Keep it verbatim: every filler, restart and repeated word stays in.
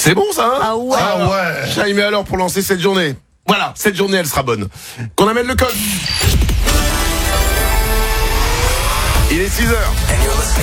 C'est bon ça hein? Ah ouais. Ah ouais. Chaim, alors pour lancer cette journée. Voilà, cette journée elle sera bonne. Qu'on amène le code. Il est six heures.